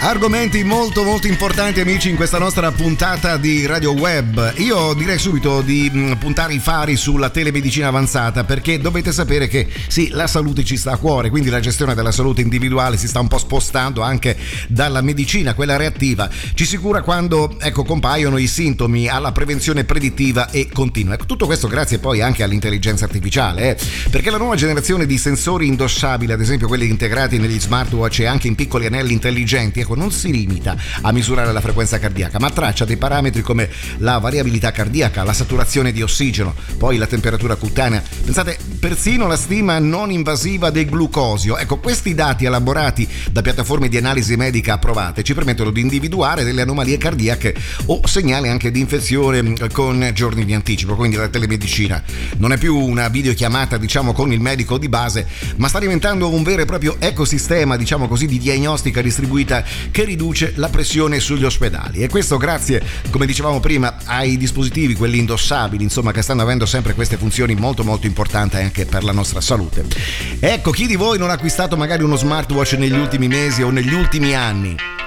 Argomenti molto molto importanti, amici, in questa nostra puntata di Radio Web. Io direi subito di puntare i fari sulla telemedicina avanzata, perché dovete sapere che sì, la salute ci sta a cuore, quindi la gestione della salute individuale si sta un po' spostando anche dalla medicina, quella reattiva. Ci si cura quando, compaiono i sintomi, alla prevenzione predittiva e continua. Tutto questo grazie poi anche all'intelligenza artificiale, perché la nuova generazione di sensori indossabili, ad esempio quelli integrati negli smartwatch e anche in piccoli anelli intelligenti, non si limita a misurare la frequenza cardiaca, ma traccia dei parametri come la variabilità cardiaca, la saturazione di ossigeno, poi la temperatura cutanea, pensate persino la stima non invasiva del glucosio. Questi dati elaborati da piattaforme di analisi medica approvate ci permettono di individuare delle anomalie cardiache o segnali anche di infezione con giorni di anticipo. Quindi la telemedicina non è più una videochiamata, con il medico di base, ma sta diventando un vero e proprio ecosistema, di diagnostica distribuita che riduce la pressione sugli ospedali, e questo grazie, come dicevamo prima, ai dispositivi, quelli indossabili, che stanno avendo sempre queste funzioni molto molto importanti anche per la nostra salute. Chi di voi non ha acquistato magari uno smartwatch negli ultimi mesi o negli ultimi anni?